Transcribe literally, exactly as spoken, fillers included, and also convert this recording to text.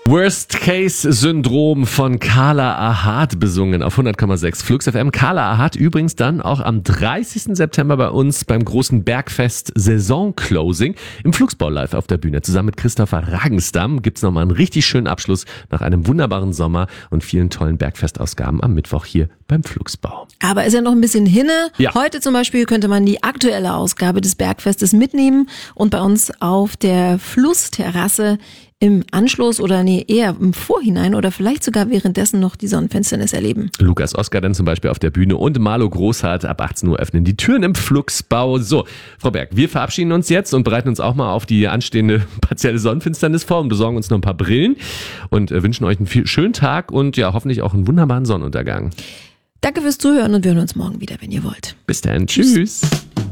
Worst-Case-Syndrom von Carla Ahat besungen auf hundert Komma sechs Flux F M. Carla Ahat übrigens dann auch am dreißigsten September bei uns beim großen Bergfest Saison-Closing im Flugsbau live auf der Bühne. Zusammen mit Christopher Ragensdam gibt's nochmal einen richtig schönen Abschluss nach einem wunderbaren Sommer und vielen tollen Bergfestausgaben am Mittwoch hier beim Flugsbau. Aber ist ja noch ein bisschen hinne. Ja. Heute zum Beispiel könnte man die aktuelle Ausgabe des Bergfestes mitnehmen und bei uns auf der Flussterrasse im Anschluss oder nee, eher im Vorhinein oder vielleicht sogar währenddessen noch die Sonnenfinsternis erleben. Lukas Oskar dann zum Beispiel auf der Bühne und Marlo Großhardt ab achtzehn Uhr öffnen die Türen im Flugsbau. So, Frau Berg, wir verabschieden uns jetzt und bereiten uns auch mal auf die anstehende partielle Sonnenfinsternis vor und besorgen uns noch ein paar Brillen und wünschen euch einen viel, schönen Tag und ja, hoffentlich auch einen wunderbaren Sonnenuntergang. Danke fürs Zuhören und wir hören uns morgen wieder, wenn ihr wollt. Bis dann. Tschüss. Tschüss.